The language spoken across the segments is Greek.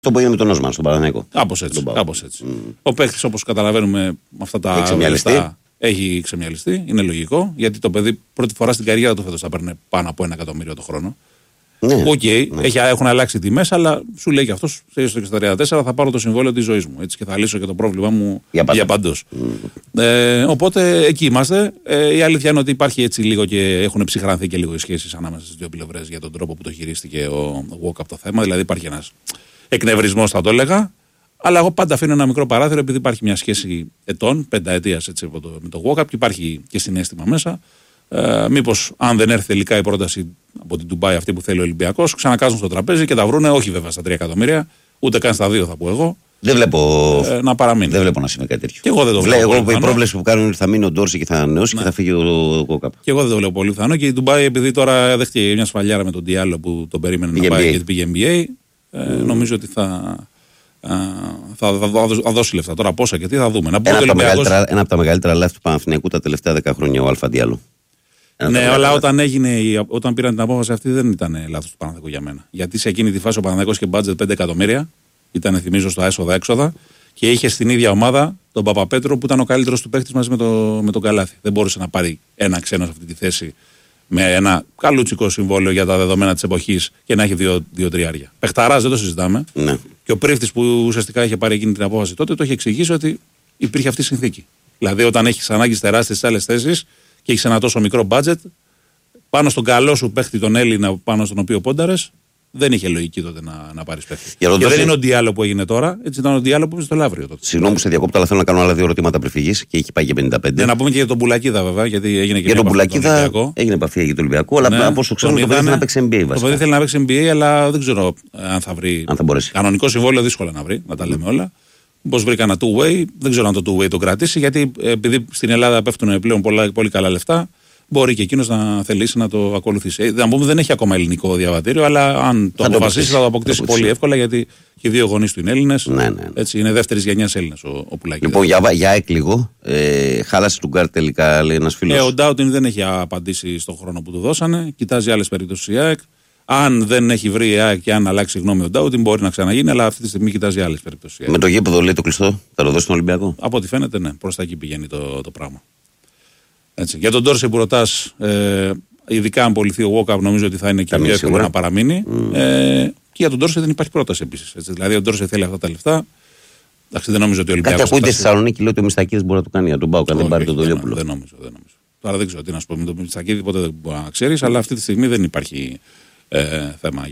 Το που είναι με τον Όσμαν στον Παναθηναϊκό. Κάπως έτσι. Ο παίκτης, όπως καταλαβαίνουμε, με αυτά τα λεφτά έχει ξεμιαλιστεί. Είναι λογικό, γιατί το παιδί πρώτη φορά στην καριέρα του φέτος θα παίρνει πάνω από 1 εκατομμύριο το χρόνο. Ναι, έχουν αλλάξει τιμές, αλλά σου λέει και αυτός στο 64 θα πάρω το συμβόλαιο της ζωής μου. Έτσι, και θα λύσω και το πρόβλημά μου για παντός. Οπότε εκεί είμαστε. Η αλήθεια είναι ότι υπάρχει έτσι λίγο και έχουν ψυχρανθεί και λίγο οι σχέσεις ανάμεσα στις δύο πλευρές για τον τρόπο που το χειρίστηκε ο Walkup το θέμα. Δηλαδή υπάρχει ένας εκνευρισμός, θα το έλεγα. Αλλά εγώ πάντα αφήνω ένα μικρό παράθυρο, επειδή υπάρχει μια σχέση ετών, 5 ετίας με το Walkup και υπάρχει και συναίσθημα μέσα. Μήπως αν δεν έρθει τελικά η πρόταση από την Ντουμπάι αυτή που θέλει ο Ολυμπιακός, ξανακάζουν στο τραπέζι και τα βρούνε, όχι βέβαια στα 3 εκατομμύρια, ούτε καν στα 2 θα πω εγώ. Δεν βλέπω να παραμείνει. Δεν βλέπω να συμβεί κάτι τέτοιο. Και εγώ δεν το βλέπω. Η πρόβλεψη που κάνουν είναι ότι θα μείνει ο Ντόρση και θα ανανεώσει και θα φύγει ο Walkup. Και εγώ δεν το βλέπω πολύ πιθανό. Και η Ντουμπάι, επειδή τώρα δέχτηκε μια σφαλιάρα με τον Διάλο που τον περίμενε να πάει γιατί πήγε NBA, νομίζω ότι θα δώσει λεφτά. Τώρα πόσα και τι θα δούμε. Ένα από τα μεγαλύτερα λάθη του Παναθηναϊκού τα τελευταία 10 χρόνια ο Αλφα Διάλο. Ναι, αλλά όταν πήραν την απόφαση αυτή δεν ήταν λάθος του Παναθηναϊκού για μένα. Γιατί σε εκείνη τη φάση ο Παναθηναϊκός είχε μπάτζετ 5 εκατομμύρια, ήταν θυμίζω στα έσοδα-έξοδα και είχε στην ίδια ομάδα τον Παπαπέτρο που ήταν ο καλύτερος του παίχτης μαζί με τον Καλάθι. Δεν μπορούσε να πάρει ένα ξένο σε αυτή τη θέση με ένα καλούτσικο συμβόλαιο για τα δεδομένα της εποχής και να έχει 2 τριάρια. Πεχταράς δεν το συζητάμε. Ναι. Και ο πρίφτης που ουσιαστικά είχε πάρει εκείνη την απόφαση τότε το είχε εξηγήσει ότι υπήρχε αυτή η συνθήκη. Δηλαδή όταν έχεις ανάγκη τεράστιες σε άλλες θέσεις και έχεις ένα τόσο μικρό budget, πάνω στον καλό σου παίχτη τον Έλληνα πάνω στον οποίο πόνταρες, δεν είχε λογική τότε να πάρεις παίχτη. Και δεν είναι ο Διάλο που έγινε τώρα, έτσι ήταν ο Διάλο που είπε στο Λαύριο τότε. Συγγνώμη που σε διακόπτω, αλλά θέλω να κάνω άλλα 2 ερωτήματα πριν φύγεις και έχει πάει και 55. Να πούμε και για τον Πουλακίδα βέβαια, γιατί έγινε και για τον Πουλακίδα έγινε επαφή για τον Ολυμπιακό, αλλά από όσο ξέρω το παιδί θέλει να παίξει NBA βασικά. Το παιδί θέλει να παίξει NBA, αλλά δεν ξέρω αν θα βρει. Κανονικό συμβόλαιο δύσκολο να βρει, να τα λέμε όλα. Πώς βρήκα ένα two-way, δεν ξέρω αν το two-way το κρατήσει, γιατί επειδή στην Ελλάδα πέφτουν πλέον πολύ καλά λεφτά, μπορεί και εκείνος να θελήσει να το ακολουθήσει. Να πούμε δεν έχει ακόμα ελληνικό διαβατήριο, αλλά αν το αποφασίσει θα το αποκτήσει πολύ εύκολα, γιατί και οι 2 γονείς του είναι Έλληνες. Ναι. Έτσι, είναι δεύτερης γενιάς Έλληνας ο Πουλάκης. Λοιπόν, για ΑΕΚ λίγο, χάλασε του γκάρ τελικά, λέει ένας φίλος. Ο Ντάουτιν δεν έχει απαντήσει στον χρόνο που του δώσανε, κοιτάζει άλλες περιπτώσεις η ΑΕΚ. Αν δεν έχει βρει η ΑΕΚ και αν αλλάξει γνώμη ο Ντάουτιν, μπορεί να ξαναγίνει, αλλά αυτή τη στιγμή κοιτάζει άλλες περιπτώσεις. Με το γήπεδο λέει το κλειστό, θα το δώσει στον Ολυμπιακό. Από ό,τι φαίνεται, ναι, προς τα εκεί πηγαίνει το πράγμα. Έτσι. Για τον Ντόρσεϊ που ρωτάς, ειδικά αν πολιθεί ο Walkup, νομίζω ότι θα είναι και πιο εύκολο να παραμείνει. Και για τον Ντόρσεϊ δεν υπάρχει πρόταση επίσης. Δηλαδή, ο Ντόρσεϊ θέλει αυτά τα λεφτά. Εντάξει, δεν νομίζω ότι ο Ολυμπιακός. Κάτι ακούγεται στη Θεσσαλονίκη, λέει ότι ο Μιστακίδης μπορεί να το κάνει για τον Πάοκ, αν δεν πάρει τον Τολιόπουλο. Δεν νομίζω. Τώρα δεν ξέρω τι να σου πω με τον Μιστακίδη, ποτέ δεν μπορεί να ξέρεις, αλλά αυτή τη στιγμή δεν υπάρχει θέμα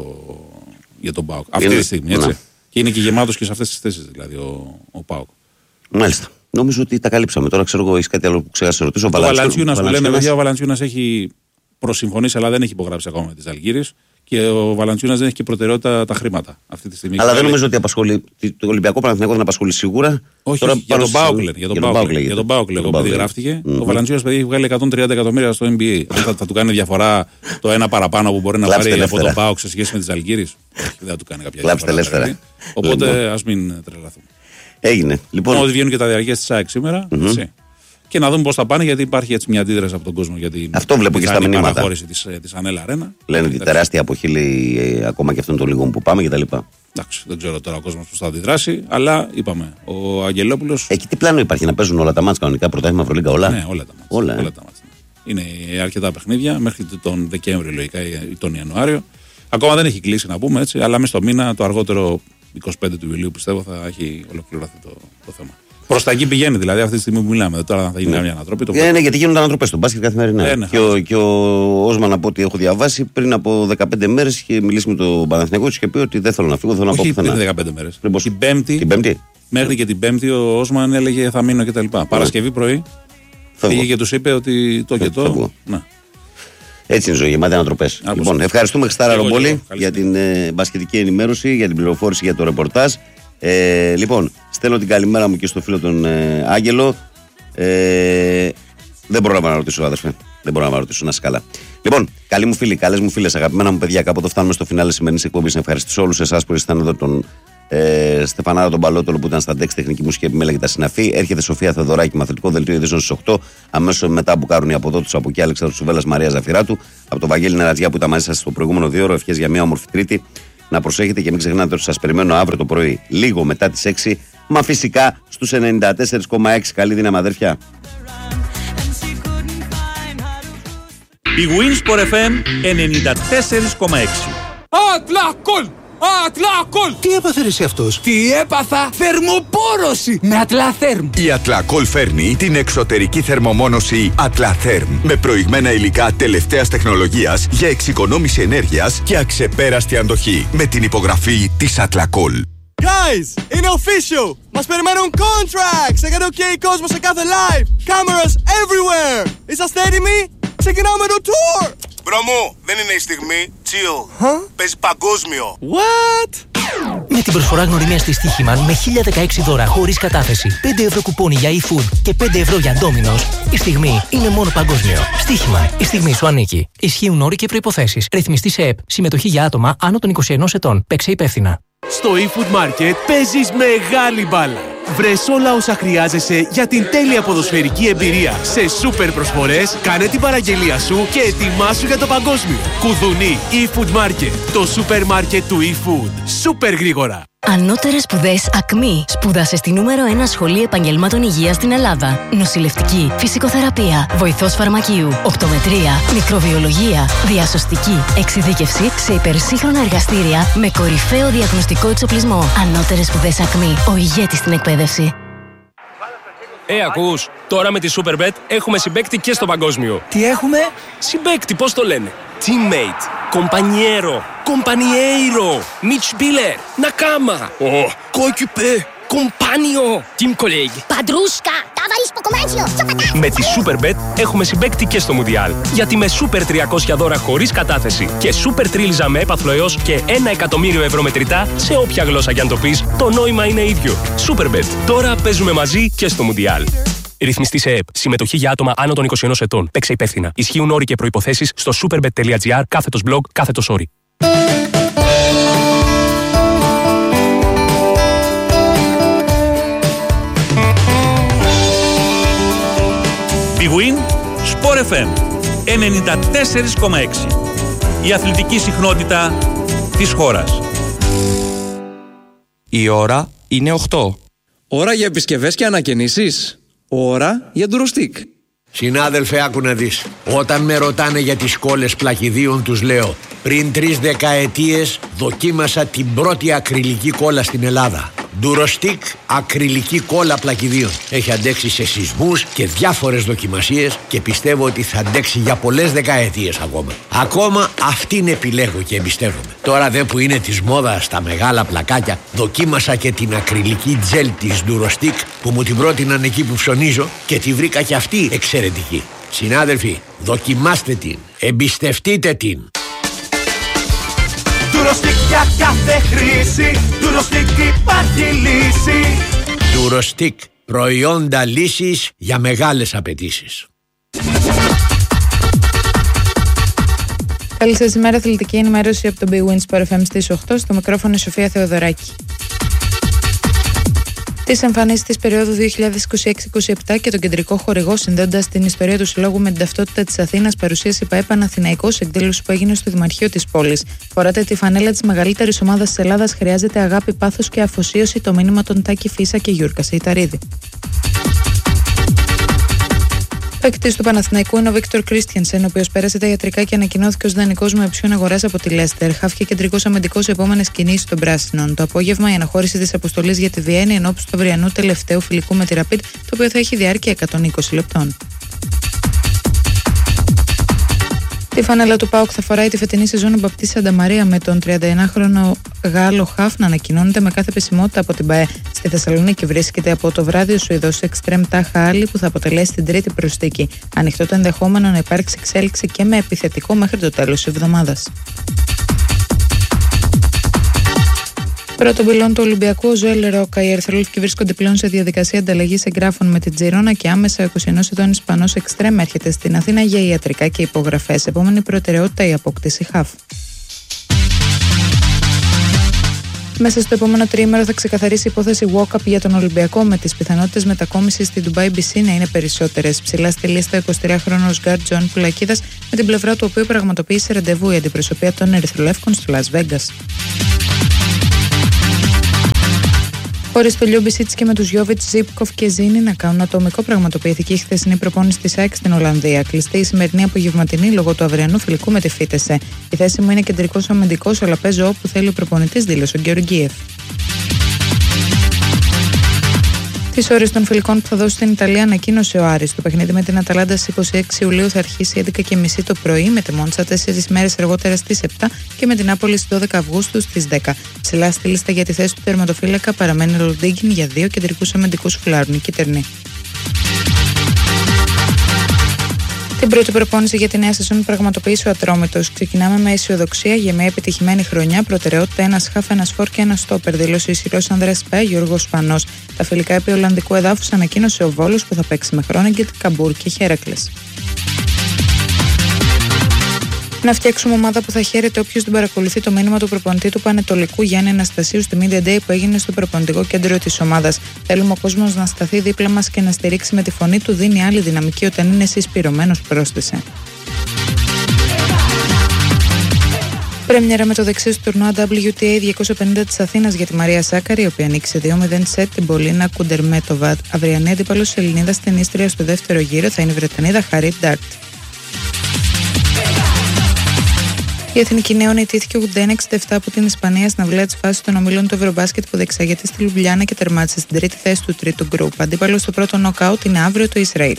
για τον Πάοκ. Αυτή τη στιγμή, έτσι. Και είναι και γεμάτος και σε αυτές τις θέσεις δηλαδή ο Πάοκ. Μάλιστα. Νομίζω ότι τα καλύψαμε. Τώρα ξέρω εγώ, έχει κάτι άλλο που ξέχασα να ρωτήσω. Ο Βαλαντσιούνας που λένε παιδιά, ο Βαλαντσιούνας έχει προσυμφωνήσει, αλλά δεν έχει υπογράψει ακόμα με τις Ζαλγκίρις. Και ο Βαλαντσιούνας δεν έχει και προτεραιότητα τα χρήματα αυτή τη στιγμή. Αλλά δεν νομίζω ότι απασχολεί. Το Ολυμπιακό Παναθηναϊκό δεν απασχολεί σίγουρα. Όχι, τώρα για τον Πάοκ λένε. Για τον Πάοκ λέγω, επειδή γράφτηκε. Ο Βαλαντσιούνας παιδί έχει βγάλει 130 εκατομμύρια στο NBA. Θα του κάνει διαφορά το ένα παραπάνω που μπορεί να πάρει από τον Πάοκ σε σχέση με τις Ζαλγκίρις. Δεν θα του κάνει κάποια διαφορά. Οπότε ας μην τρελαθούμε. Έγινε. Λοιπόν, ότι βγαίνουν και τα διαρκεία τη ΑΕΚ σήμερα. Και να δούμε πώς θα πάνε, γιατί υπάρχει έτσι μια αντίδραση από τον κόσμο για την παραχώρηση της Ανέλα Αρένα. Λένε ότι τεράστια αποχή λέει ακόμα και αυτόν τον λίγο που πάμε κτλ. Εντάξει, δεν ξέρω τώρα ο κόσμος πώς θα αντιδράσει, αλλά είπαμε. Ο Αγγελόπουλος. Εκεί τι πλάνο υπάρχει, να παίζουν όλα τα μάτς κανονικά, πρωτάθλημα, Ευρωλίγκα, όλα. Ναι, όλα τα μάτς. Είναι αρκετά παιχνίδια μέχρι τον Δεκέμβριο λογικά ή τον Ιανουάριο. Ακόμα δεν έχει κλείσει να πούμε έτσι, αλλά μέσα στο μήνα το αργότερο 25 του Ιουλίου πιστεύω θα έχει ολοκληρωθεί το θέμα. Προς τα εκεί πηγαίνει δηλαδή αυτή τη στιγμή που μιλάμε. Τώρα θα γίνει μια ανατροπή. Ναι, γιατί γίνονται ανατροπές στον μπάσκετ καθημερινά. Και ο Όσμαν, από ό,τι έχω διαβάσει, πριν από 15 μέρες είχε μιλήσει με τον Παναθηναϊκό και είχε πει ότι δεν θέλω να φύγω, θέλω να πάω πουθενά. Όχι πριν 15 μέρες. Την Πέμπτη. Μέχρι και την Πέμπτη ο Όσμαν έλεγε θα μείνω κτλ. Παρασκευή πρωί πήγε και τους είπε ότι το και το. Έτσι είναι η ζωή, γεμάτη ανατροπές. Λοιπόν, ευχαριστούμε Χριστάρα Ρομπόλη για την μπασκετική ενημέρωση, για την πληροφόρηση, για το ρεπορτάζ. Λοιπόν, στέλνω την καλημέρα μου και στο φίλο τον Άγγελο. Δεν μπορώ να ρωτήσω, αδερφέ. Δεν μπορώ να ρωτήσω, να είσαι καλά. Λοιπόν, καλοί μου φίλοι, καλές μου φίλες, αγαπημένα μου παιδιά, κάποτε φτάνουμε στο φινάλε σημερινής εκπομπής. Να ευχαριστήσω όλους εσάς που ήσασταν εδώ, τον Στεφανάρα τον Παλότολο που ήταν στα ντεξ, τεχνική μουσική επιμέλεια και τα συναφή. Έρχεται Σοφία Θεοδωράκη, μαθητικό δελτίο ειδήσεων στις 8. Αμέσως μετά που κάνουν οι από εδώ του από εκεί, Αλέξανδρος Σουβέλλας, Μαρία Ζαφυράτου. Από τον Βαγγέλη Νερατζιά που ήταν μαζί σας στο προηγούμενο 2 ώρο. Ευχές για μια όμορφη Τρίτη. να προσέχετε και μην ξεχνάτε ότι σας περιμένω αύριο το πρωί, λίγο μετά τις 6, μα φυσικά στους 94,6. Καλή δύναμη, αδέρφια. Η Winsport FM 94,6. Ατλακόλ! Ατλακόλ! Τι έπαθε εσύ αυτός? Τι έπαθα? Θερμοπόρωση με Ατλαθέρμ. Η Ατλακόλ φέρνει την εξωτερική θερμομόνωση Ατλαθέρμ με προηγμένα υλικά τελευταίας τεχνολογίας για εξοικονόμηση ενέργειας και αξεπέραστη αντοχή με την υπογραφή της Ατλακόλ. Guys, είναι official! Μας περιμένουν contracts! Έκανε OK κόσμο σε κάθε live! Cameras everywhere! Είσαστε έτοιμοι? Ξεκινάμε το tour! Μπρο μου, δεν είναι η στιγμή. Chill. Παίζει παγκόσμιο. What? Με την προσφορά γνωριμίας της Στοίχημαν με 1016 δώρα χωρίς κατάθεση, 5 ευρώ κουπόνι για eFood και 5 ευρώ για Domino's, η στιγμή είναι μόνο παγκόσμιο. Στοίχημαν, η στιγμή σου ανήκει. Ισχύουν όροι και προϋποθέσεις. Ρυθμιστή σε ΕΠ. Συμμετοχή για άτομα άνω των 21 ετών. Παίξε υπεύθυνα. Στο eFood Market παίζεις μεγάλη μπάλα. Βρες όλα όσα χρειάζεσαι για την τέλεια ποδοσφαιρική εμπειρία. Σε σούπερ προσφορές, κάνε την παραγγελία σου και ετοιμάσου για το παγκόσμιο. Κουδουνί eFood Market, το σούπερ μάρκετ του eFood. Σούπερ γρήγορα. Ανώτερες σπουδές ΑΚΜΗ. Σπούδασε στη νούμερο 1 σχολή επαγγελμάτων υγείας στην Ελλάδα. Νοσηλευτική, φυσικοθεραπεία, βοηθός φαρμακείου, οπτομετρία, μικροβιολογία, διασωστική, εξειδίκευση σε υπερσύγχρονα εργαστήρια με κορυφαίο διαγνωστικό εξοπλισμό. Ανώτερες σπουδές ΑΚΜΗ. Ο ηγέτης στην εκπαίδευση. Ακούς, τώρα με τη Superbet έχουμε συμπαίκτη και στο παγκόσμιο. Τι έχουμε? Συμπαίκτη, πώς το λένε? Teammate, compañero, compañeiro, Mitspieler, Nakama, coéquipier, compagno, team colleague. Παντρούσκα, ταβαρίς ποκομάνσιο. Με τη Superbet έχουμε συμπαίκτη και στο Μουντιάλ. Γιατί με Super 300 δώρα χωρίς κατάθεση και Super Τρίλιζα με έπαθλο έως και 1 εκατομμύριο ευρώ μετρητά σε όποια γλώσσα κι αν το πεις, το νόημα είναι ίδιο. Superbet. Τώρα παίζουμε μαζί και στο Μουντιάλ. Ρυθμιστή σε ΕΠ. Συμμετοχή για άτομα άνω των 21 ετών. Παίξε υπεύθυνα. Ισχύουν όροι και προϋποθέσεις στο superbet.gr/blog/όροι. Big Win Sport FM 94,6. Η αθλητική συχνότητα της χώρας. Η ώρα είναι 8. Ώρα για επισκευές και ανακαινήσεις. Ώρα για ντουροστίκ. Συνάδελφε, άκου να δεις. Όταν με ρωτάνε για τις κόλλες πλακιδίων, τους λέω: πριν 3 δεκαετίες δοκίμασα την πρώτη ακριλική κόλλα στην Ελλάδα. Ντουροστίκ ακριλική κόλλα πλακιδίων. Έχει αντέξει σε σεισμούς και διάφορες δοκιμασίες και πιστεύω ότι θα αντέξει για πολλές δεκαετίες ακόμα. Ακόμα αυτήν επιλέγω και εμπιστεύομαι. Τώρα δε που είναι της μόδας τα μεγάλα πλακάκια, δοκίμασα και την ακριλική τζέλ της Ντουροστίκ που μου την πρότειναν εκεί που ψωνίζω και τη βρήκα και αυτή εξαιρετική. Συνάδελφοι, δοκιμάστε την, εμπιστευτείτε την. Ντουροστίκ για κάθε χρήση, Ντουροστίκ υπάρχει λύση. Ντουροστίκ, προϊόντα λύσης για μεγάλες απαιτήσεις. Καλή σας ημέρα, αθλητική ενημέρωση από το Big Win Sport FM στις 8, στο μικρόφωνο η Σοφία Θεοδωράκη. Τις εμφανίσεις της περίοδου 2026-27 και τον κεντρικό χορηγό συνδέοντας την ιστορία του συλλόγου με την ταυτότητα της Αθήνας παρουσίασε η ΠΑΕ Παναθηναϊκός, εκδήλωση που έγινε στο Δημαρχείο της πόλης. Φοράτε τη φανέλα της μεγαλύτερης ομάδας της Ελλάδας, χρειάζεται αγάπη, πάθος και αφοσίωση, το μήνυμα των Τάκη Φίσα και Γιούρκα Σεϊταρίδη. Ο παίκτης του Παναθηναϊκού είναι ο Βίκτορ Κρίστιανσεν, ο οποίος πέρασε τα ιατρικά και ανακοινώθηκε ως δανεικός με οπσιόν αγοράς από τη Λέστερ. Χάφηκε κεντρικός αμυντικός σε επόμενες κινήσεις των Πράσινων. Το απόγευμα η αναχώρηση της αποστολής για τη Βιέννη ενόψει του αυριανού τελευταίου φιλικού με τη Rapid, το οποίο θα έχει διάρκεια 120 λεπτών. Τη φανέλα του ΠΑΟΚ θα φοράει τη φετινή σεζόν ο Μπαπτής Σανταμαρία, με τον 31χρονο Γάλλο χαφ να ανακοινώνεται με κάθε πεσιμότητα από την ΠΑΕ. Στη Θεσσαλονίκη βρίσκεται από το βράδυ ο Σουηδός εξτρέμ Τάχα Άλλη, που θα αποτελέσει την τρίτη προσθήκη. Ανοιχτό το ενδεχόμενο να υπάρξει εξέλιξη και με επιθετικό μέχρι το τέλος της εβδομάδας. Πρώτον πυλόν του Ολυμπιακού, ο Ζωέλ Ρόκα. Οι ερυθρόλευκοι βρίσκονται πλέον σε διαδικασία ανταλλαγής εγγράφων με την Τζιρόνα και άμεσα ο 21 ετών Ισπανός εξτρέμ έρχεται στην Αθήνα για ιατρικά και υπογραφές. Επόμενη προτεραιότητα η απόκτηση χαφ. Μέσα στο επόμενο τριήμερο θα ξεκαθαρίσει η υπόθεση walk-up για τον Ολυμπιακό, με τις πιθανότητες μετακόμισης στη Dubai BC να είναι περισσότερες. Ψηλά στη λίστα 23χρονος γκάρτ Τζον Πουλακίδας, με την πλευρά του οποίου πραγματοποίησε ραντεβού η αντιπροσωπεία των Ερυθρολεύκων στο Las Vegas. Χωρίς το Λιούμπισιτς και με τους Γιόβιτς, Ζίπκοφ και Ζίνη να κάνουν ατομικό, πραγματοποιήθηκε η χθεσινή προπόνηση της ΑΕΚ στην Ολλανδία. Κλειστή η σημερινή απογευματινή λόγω του αυριανού φιλικού με τη Φίτεσε. Η θέση μου είναι κεντρικός αμυντικός, αλλά παίζω όπου θέλει ο προπονητής, δήλωσε ο Γεωργίεφ. Τις ώρες των φιλικών που θα δώσει στην Ιταλία ανακοίνωσε ο Άρης. Το παιχνίδι με την Αταλάντα στις 26 Ιουλίου θα αρχίσει 11:30 το πρωί, με τη Μόντσα 4 μέρες αργότερα στις 7 και με την Νάπολη στις 12 Αυγούστου στις 10. Ψηλά στη λίστα για τη θέση του τερματοφύλακα παραμένει ο Λοντίγκιν για 2 κεντρικούς αμυντικούς φουλάρουν κίτρινοι. Την πρώτη προπόνηση για τη νέα σεζόν πραγματοποίησε ο Ατρόμητος. Ξεκινάμε με αισιοδοξία για μια επιτυχημένη χρονιά. Προτεραιότητα ένας χαφ, ένας φορ και ένας στόπερ, δήλωσε ο ισχυρός Ανδρέας Σπέ, Γιώργος Σπανός. Τα φιλικά επί Ολλανδικού εδάφους ανακοίνωσε ο Βόλος που θα παίξει με Χρόνιγκετ, Καμπούρ και Χέρακλες. Να φτιάξουμε ομάδα που θα χαίρεται όποιος την παρακολουθεί, το μήνυμα του προπονητή του Πανετολικού Γιάννη Αναστασίου στη Media Day που έγινε στο προπονητικό κέντρο της ομάδας. Θέλουμε ο κόσμος να σταθεί δίπλα μας και να στηρίξει με τη φωνή του, δίνει άλλη δυναμική όταν είναι συσπηρωμένος, πρόσθεσε. Πρέμιερα με το δεξί στο τουρνουά WTA 250 της Αθήνας για τη Μαρία Σάκαρη, η οποία νίκησε 2-0 σετ την Πολίνα Κουντερμέτοβα. Αυριανή αντίπαλος της Ελληνίδας τενίστρια στο δεύτερο γύρο θα είναι η Βρετανίδα Χαρίτ Ντάρτ. Η Εθνική Νέων ιτήθηκε 81-67 από την Ισπανία στην αυλαία της φάσης των ομίλων του Ευρωμπάσκετ που διεξάγεται στη Λουμπλιάνα και τερμάτισε στην τρίτη θέση του τρίτου γκρουπ. Αντίπαλο στο πρώτο νοκάουτ είναι αύριο το Ισραήλ.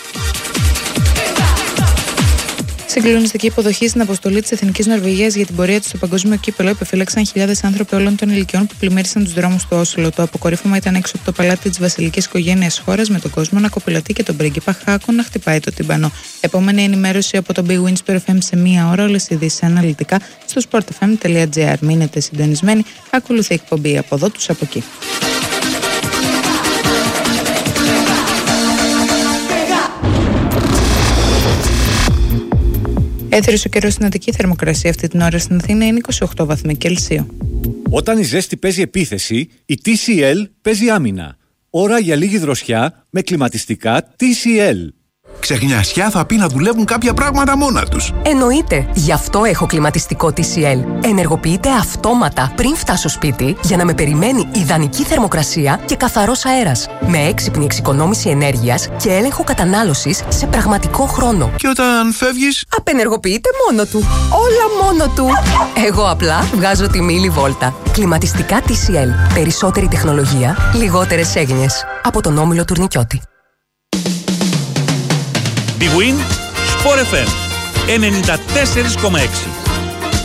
Συγκλονιστική υποδοχή στην αποστολή της Εθνικής Νορβηγίας για την πορεία της στο παγκόσμιο κύπελλο επεφύλαξαν χιλιάδες άνθρωποι όλων των ηλικιών που πλημμύρισαν τους δρόμους του Όσλο. Το αποκορύφωμα ήταν έξω από το παλάτι της βασιλικής οικογένειας χώρας, με τον κόσμο να κοπηλατεί και τον πρίγκιπα Χάκο να χτυπάει το τύμπανο. Επόμενη ενημέρωση από το Big Wins Super FM σε μία ώρα. Όλες οι ειδήσεις αναλυτικά στο sportfm.gr. Μείνετε συντονισμένοι. Ακολουθεί εκπομπή από εδώ τους από εκεί. Έθριος ο καιρός στην Αττική, θερμοκρασία αυτή την ώρα στην Αθήνα είναι 28 βαθμοί Κελσίου. Όταν η ζέστη παίζει επίθεση, η TCL παίζει άμυνα. Ώρα για λίγη δροσιά με κλιματιστικά TCL. Ξεχνιασιά θα πει να δουλεύουν κάποια πράγματα μόνα τους. Εννοείται. Γι' αυτό έχω κλιματιστικό TCL. Ενεργοποιείται αυτόματα πριν φτάσω σπίτι για να με περιμένει ιδανική θερμοκρασία και καθαρός αέρας. Με έξυπνη εξοικονόμηση ενέργειας και έλεγχο κατανάλωσης σε πραγματικό χρόνο. Και όταν φεύγεις, απενεργοποιείται μόνο του. Όλα μόνο του. Εγώ απλά βγάζω τη μίλη βόλτα. Κλιματιστικά TCL. Περισσότερη τεχνολογία, λιγότερες έγνοιες. Από τον όμιλο Τουρνικιώτη. Big Win, Sport FM 94,6.